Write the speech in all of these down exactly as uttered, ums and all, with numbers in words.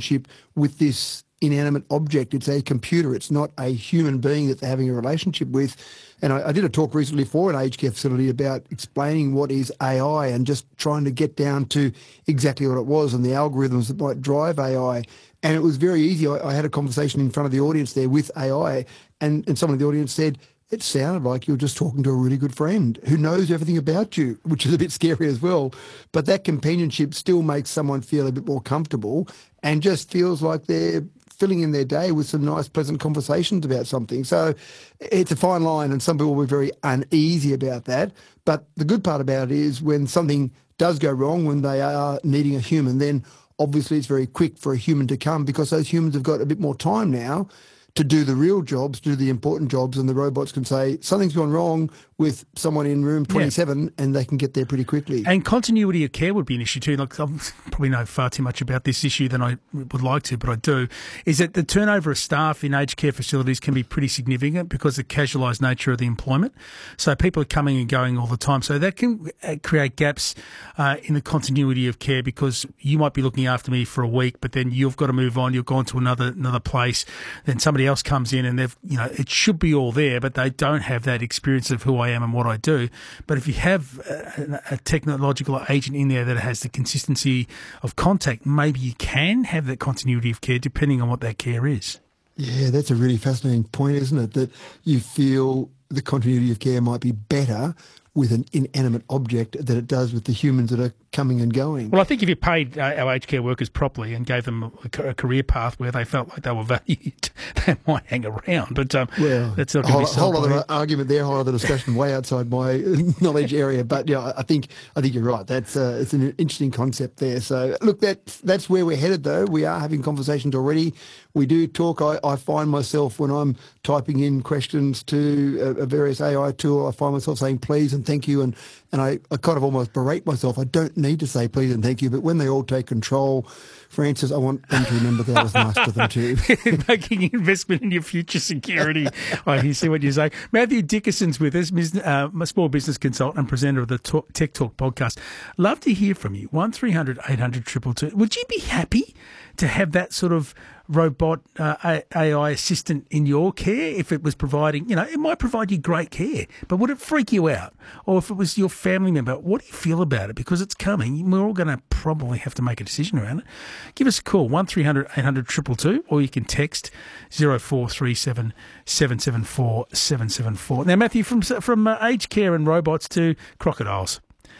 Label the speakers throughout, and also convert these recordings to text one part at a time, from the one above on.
Speaker 1: relationship with this inanimate object. It's a computer. It's not a human being that they're having a relationship with. And I, I did a talk recently for an aged care facility about explaining what is A I and just trying to get down to exactly what it was and the algorithms that might drive A I. And it was very easy. I, I had a conversation in front of the audience there with A I, and, and someone in the audience said, it sounded like you were just talking to a really good friend who knows everything about you, which is a bit scary as well. But that companionship still makes someone feel a bit more comfortable and just feels like they're filling in their day with some nice, pleasant conversations about something. So it's a fine line, and some people will be very uneasy about that. But the good part about it is when something does go wrong, when they are needing a human, then obviously it's very quick for a human to come, because those humans have got a bit more time now to do the real jobs, to do the important jobs, and the robots can say something's gone wrong with someone in room twenty-seven, yeah. and they can get there pretty quickly.
Speaker 2: And continuity of care would be an issue too. Like, I probably know far too much about this issue than I would like to, but I do, is that the turnover of staff in aged care facilities can be pretty significant because of the casualised nature of the employment. So people are coming and going all the time. So that can create gaps uh, in the continuity of care, because you might be looking after me for a week, but then you've got to move on. You've gone to another another place. Then somebody else comes in, and they've, you know, it should be all there, but they don't have that experience of who I am and what I do. But if you have a, a technological agent in there that has the consistency of contact, maybe you can have that continuity of care depending on what that care is.
Speaker 1: Yeah, that's a really fascinating point, isn't it? That you feel the continuity of care might be better with an inanimate object than it does with the humans that are coming and going.
Speaker 2: Well, I think if you paid uh, our aged care workers properly and gave them a, a career path where they felt like they were valued, they might hang around. But um,
Speaker 1: well,
Speaker 2: that's not
Speaker 1: a
Speaker 2: going
Speaker 1: whole,
Speaker 2: to be
Speaker 1: whole other
Speaker 2: here.
Speaker 1: argument there, whole other discussion way outside my knowledge area. But yeah, I think I think you're right. That's uh, it's an interesting concept there. So look, that's that's where we're headed, though. We are having conversations already. We do talk. I, I find myself when I'm typing in questions to a, a various A I tool, I find myself saying please and thank you, and and I, I kind of almost berate myself. I don't need to say please and thank you, but when they all take control, Francis, I want them to remember that I was nice to them too.
Speaker 2: Making investment in your future security. I see what you're saying. Matthew Dickerson's with us, uh, a small business consultant and presenter of the Talk, Tech Talk podcast. Love to hear from you. one three hundred eight hundred two two two. Would you be happy to have that sort of robot uh, A I assistant in your care if it was providing, you know, it might provide you great care, but would it freak you out? Or if it was your family member, what do you feel about it? Because it's coming. We're all going to probably have to make a decision around it. Give us a call, one three hundred eight hundred two two two, or you can text zero four three seven seven seven four seven seven four. Now, Matthew, from, from uh, aged care and robots to crocodiles,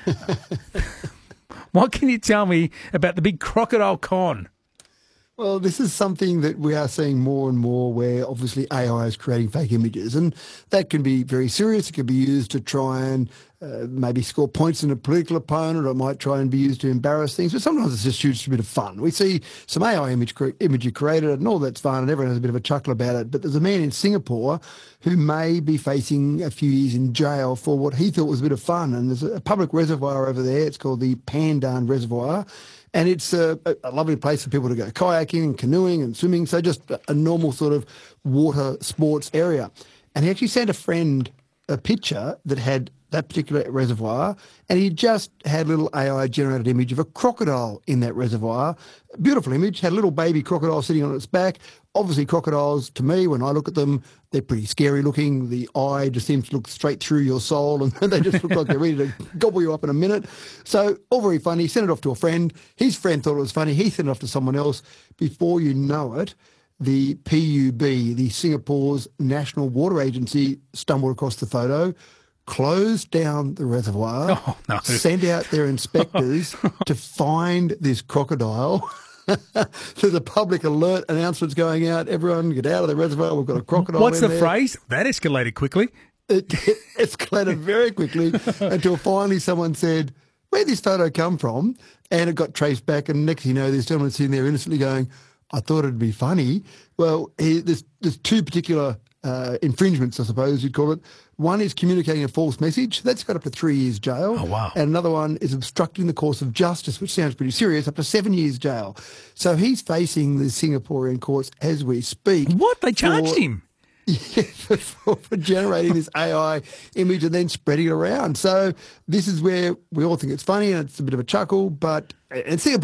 Speaker 2: what can you tell me about the big crocodile con?
Speaker 1: Well, this is something that we are seeing more and more, where obviously A I is creating fake images, and that can be very serious. It can be used to try and uh, maybe score points in a political opponent, or it might try and be used to embarrass things, but sometimes it's just used for a bit of fun. We see some A I image cre- imagery created, and all that's fun, and everyone has a bit of a chuckle about it, but there's a man in Singapore who may be facing a few years in jail for what he thought was a bit of fun, and there's a public reservoir over there. It's called the Pandan Reservoir. And it's a, a lovely place for people to go kayaking and canoeing and swimming, so just a normal sort of water sports area. And he actually sent a friend a picture that had that particular reservoir, and he just had a little A I-generated image of a crocodile in that reservoir. Beautiful image, had a little baby crocodile sitting on its back. Obviously, crocodiles, to me, when I look at them, they're pretty scary looking. The eye just seems to look straight through your soul, and they just look like they're ready to gobble you up in a minute. So, all very funny. Sent it off to a friend. His friend thought it was funny. He sent it off to someone else. Before you know it, the P U B, the Singapore's National Water Agency, stumbled across the photo, closed down the reservoir,
Speaker 2: oh, no.
Speaker 1: sent out their inspectors to find this crocodile. There's a public alert announcements going out. Everyone get out of the reservoir. We've got a crocodile.
Speaker 2: What's
Speaker 1: in
Speaker 2: the
Speaker 1: there.
Speaker 2: phrase? That escalated quickly.
Speaker 1: It, it escalated very quickly until finally someone said, where'd this photo come from? And it got traced back. And next thing you know, this gentleman sitting there innocently going, I thought it'd be funny. Well, he, there's, there's two particular uh, infringements, I suppose you'd call it. One is communicating a false message. That's got up to three years jail.
Speaker 2: Oh, wow.
Speaker 1: And another one is obstructing the course of justice, which sounds pretty serious, up to seven years jail. So he's facing the Singaporean courts as we speak.
Speaker 2: What? They charged
Speaker 1: for,
Speaker 2: him?
Speaker 1: Yeah, for, for generating this A I image and then spreading it around. So this is where we all think it's funny and it's a bit of a chuckle, but and Singapore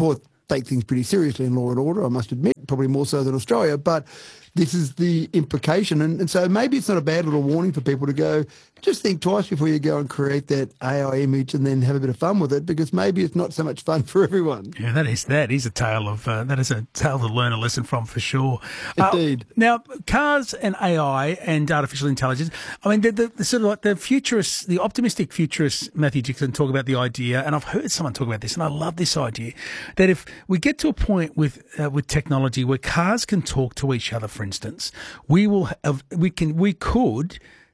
Speaker 1: take things pretty seriously in law and order, I must admit, probably more so than Australia, but this is the implication. And, and so maybe it's not a bad little warning for people to go, just think twice before you go and create that A I image and then have a bit of fun with it, because maybe it's not so much fun for everyone.
Speaker 2: Yeah, that is that is a tale of uh, that is a tale to learn a lesson from for sure.
Speaker 1: Indeed.
Speaker 2: Uh, now, cars and A I and artificial intelligence. I mean, the, the, the sort of like the futurists, the optimistic futurists, Matthew Dixon, talk about the idea, and I've heard someone talk about this, and I love this idea that if we get to a point with uh, with technology where cars can talk to each other, for instance, we will have, we can we could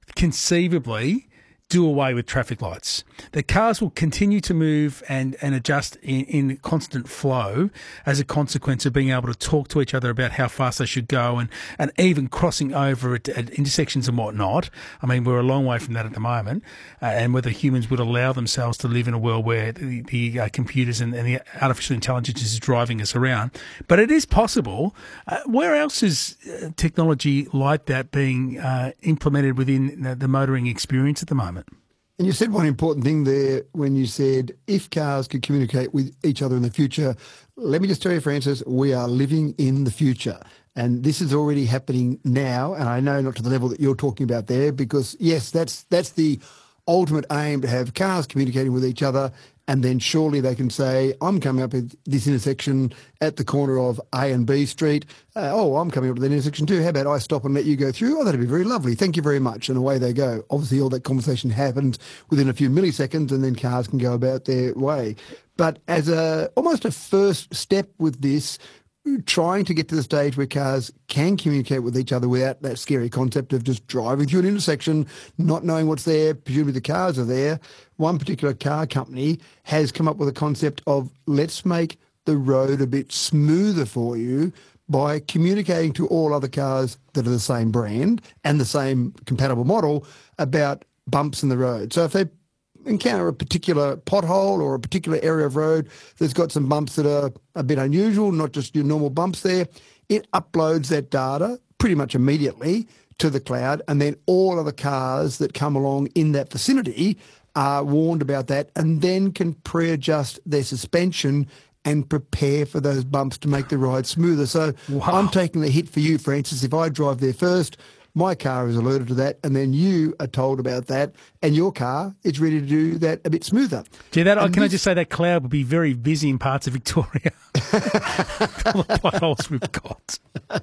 Speaker 2: conceivably do away with traffic lights. The cars will continue to move and, and adjust in, in constant flow as a consequence of being able to talk to each other about how fast they should go, and, and even crossing over at, at intersections and whatnot. I mean, we're a long way from that at the moment, uh, and whether humans would allow themselves to live in a world where the, the uh, computers and, and the artificial intelligence is driving us around. But it is possible. Uh, where else is uh, technology like that being uh, implemented within the, the motoring experience at the moment?
Speaker 1: And you said one important thing there when you said if cars could communicate with each other in the future. Let me just tell you, Francis, we are living in the future. And this is already happening now. And I know not to the level that you're talking about there, because, yes, that's that's the ultimate aim, to have cars communicating with each other. And then surely they can say, I'm coming up at this intersection at the corner of A and B Street. Uh, oh, I'm coming up to that intersection too. How about I stop and let you go through? Oh, that'd be very lovely. Thank you very much. And away they go. Obviously, all that conversation happens within a few milliseconds, and then cars can go about their way. But as a almost a first step with this, trying to get to the stage where cars can communicate with each other without that scary concept of just driving through an intersection, not knowing what's there, presumably the cars are there. One particular car company has come up with a concept of, let's make the road a bit smoother for you by communicating to all other cars that are the same brand and the same compatible model about bumps in the road. So if they encounter a particular pothole or a particular area of road that's got some bumps that are a bit unusual, not just your normal bumps there, it uploads that data pretty much immediately to the cloud, and then all other cars that come along in that vicinity are warned about that and then can pre-adjust their suspension and prepare for those bumps to make the ride smoother. So
Speaker 2: wow.
Speaker 1: I'm taking the hit for you, Francis. If I drive there first, my car is alerted to that, and then you are told about that, and your car is ready to do that a bit smoother.
Speaker 2: Gee, that,
Speaker 1: and
Speaker 2: can
Speaker 1: this,
Speaker 2: I just say that cloud would be very busy in parts of Victoria. All the potholes we've got.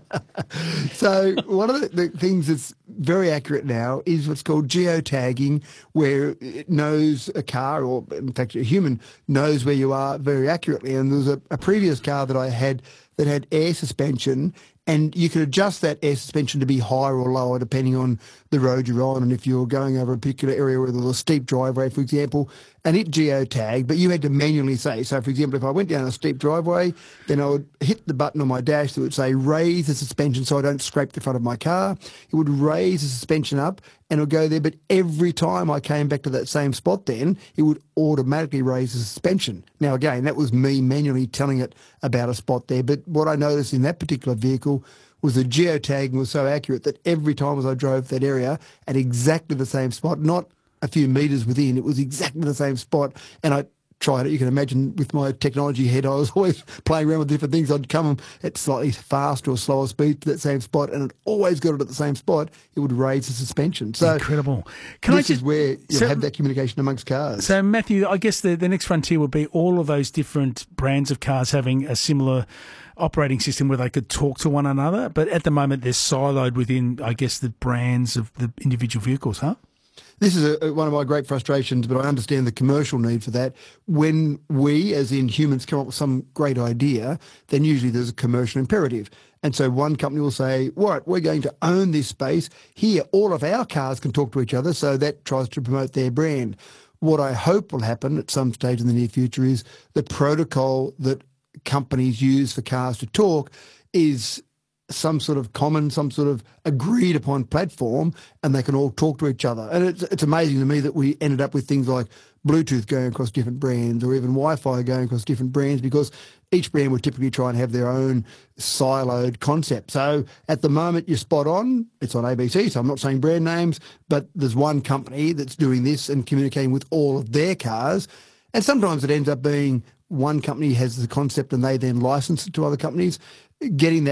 Speaker 1: So one of the, the things that's very accurate now is what's called geotagging, where it knows a car, or in fact a human, knows where you are very accurately. And there was a, a previous car that I had that had air suspension, and you could adjust that air suspension to be higher or lower depending on the road you're on, and if you're going over a particular area where there's a steep driveway, for example, and it geotagged, but you had to manually say. So, for example, if I went down a steep driveway, then I would hit the button on my dash that would say raise the suspension so I don't scrape the front of my car. It would raise the suspension up and it would go there, but every time I came back to that same spot then, it would automatically raise the suspension. Now, again, that was me manually telling it about a spot there, but what I noticed in that particular vehicle was the geotagging was so accurate that every time as I drove that area at exactly the same spot, not a few metres within, it was exactly the same spot. And I tried it. You can imagine with my technology head, I was always playing around with different things. I'd come at slightly faster or slower speed to that same spot, and it always got it at the same spot. It would raise the suspension. So
Speaker 2: incredible. Can
Speaker 1: this
Speaker 2: I just,
Speaker 1: is where you
Speaker 2: so,
Speaker 1: have that communication amongst cars.
Speaker 2: So, Matthew, I guess the, the next frontier would be all of those different brands of cars having a similar operating system where they could talk to one another. But at the moment, they're siloed within, I guess, the brands of the individual vehicles, huh?
Speaker 1: This is a, one of my great frustrations, but I understand the commercial need for that. When we, as in humans, come up with some great idea, then usually there's a commercial imperative. And so one company will say, right, we're going to own this space. Here, all of our cars can talk to each other, so that tries to promote their brand. What I hope will happen at some stage in the near future is the protocol that companies use for cars to talk is some sort of common, some sort of agreed upon platform, and they can all talk to each other. And it's, it's amazing to me that we ended up with things like Bluetooth going across different brands, or even Wi-Fi going across different brands, because each brand would typically try and have their own siloed concept. So at the moment, you're spot on. It's on A B C, so I'm not saying brand names, but there's one company that's doing this and communicating with all of their cars. And sometimes it ends up being one company has the concept and they then license it to other companies, getting that